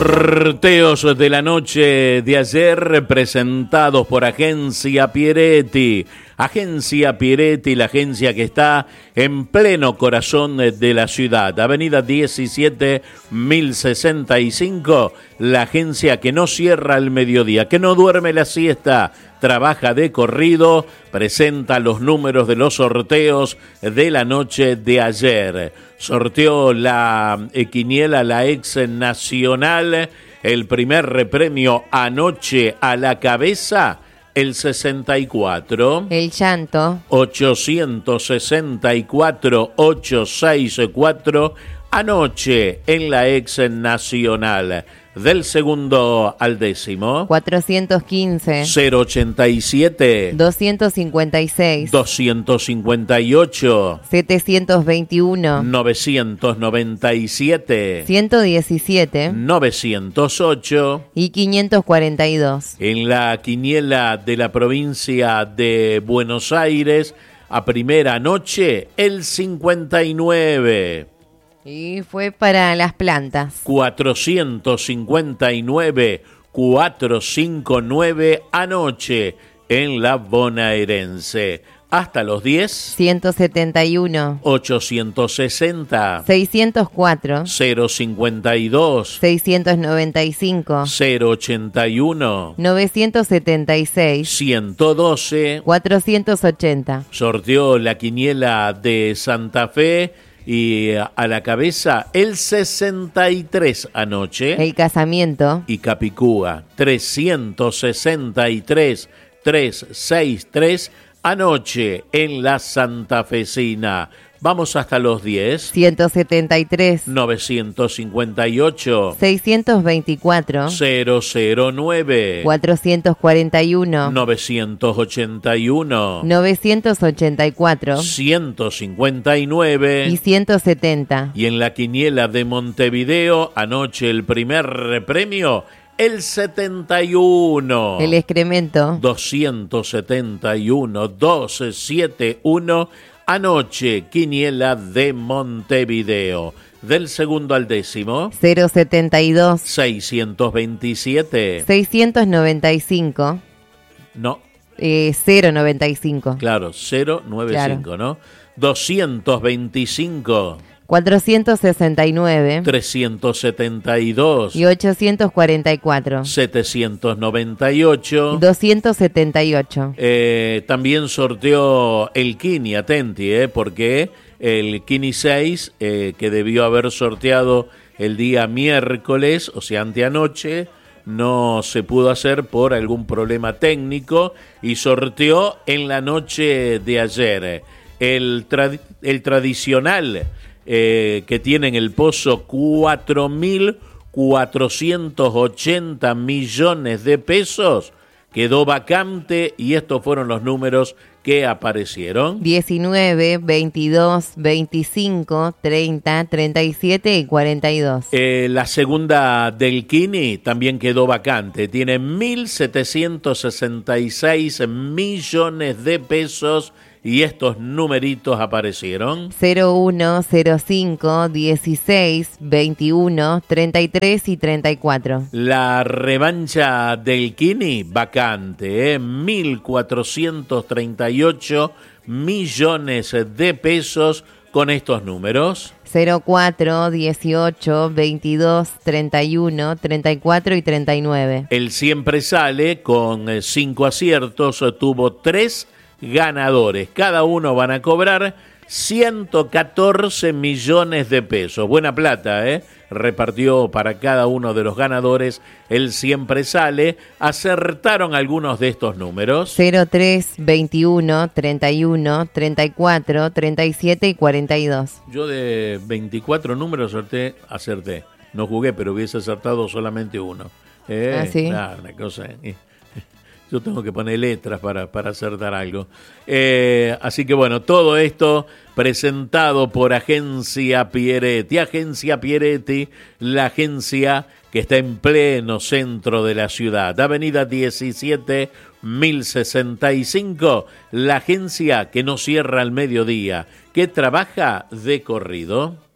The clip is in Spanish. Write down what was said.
Sorteos de la noche de ayer presentados por Agencia Pieretti. Agencia Pieretti, la agencia que está en pleno corazón de la ciudad. Avenida 17, 1065, la agencia que no cierra al mediodía, que no duerme la siesta, trabaja de corrido, presenta los números de los sorteos de la noche de ayer. Sorteó la quiniela, la ex nacional, el primer premio anoche a la cabeza, el 64. El llanto. 864-864, anoche en la ex nacional. Del segundo al décimo. 415. 087. 256. 258. 721. 997. 117. 908. Y 542. En la quiniela de la provincia de Buenos Aires, a primera noche, el 59. Y fue para las plantas. 459 anoche en la bonaerense. Hasta los 10. 171. 860. 604. 052. 695. 081. 976. 112. 480. Sorteó la quiniela de Santa Fe y a la cabeza el 63 anoche. El casamiento. Y Capicúa, 363, 363 anoche en la santafesina. Vamos hasta los 10. 173. 958. 624. 009. 441. 981. 984. 159. Y 170. Y en la quiniela de Montevideo, anoche el primer premio, el 71. El excremento. 271, 271. Anoche, quiniela de Montevideo. Del segundo al décimo. 072. 627. 695. No. 095. Claro, 095, claro. ¿No? 225. 469. 372. Y 844. 798. 278. También sorteó el Kini, atenti, porque el Kini 6, que debió haber sorteado el día miércoles, o sea, anteanoche, no se pudo hacer por algún problema técnico y sorteó en la noche de ayer. El tradicional que tiene en el pozo 4.480 millones de pesos, quedó vacante y estos fueron los números que aparecieron. 19, 22, 25, 30, 37 y 42. La segunda del Kini también quedó vacante. Tiene 1.766 millones de pesos y estos numeritos aparecieron. 01, 05, 16, 21, 33 y 34. La revancha del Kini, vacante, 1.438 millones de pesos con estos números. 04, 18, 22, 31, 34 y 39. El siempre sale con 5 aciertos, tuvo 3 ganadores. Cada uno van a cobrar 114 millones de pesos. Buena plata, repartió para cada uno de los ganadores. El siempre sale. Acertaron algunos de estos números. 03, 21, 31, 34, 37 y 42. Yo de 24 números acerté. No jugué, pero hubiese acertado solamente uno. ¿Sí? Una cosa. Yo tengo que poner letras para acertar algo. Así que bueno, todo esto presentado por Agencia Pieretti. Agencia Pieretti, la agencia que está en pleno centro de la ciudad. Avenida 17, 1065. La agencia que no cierra al mediodía, que trabaja de corrido.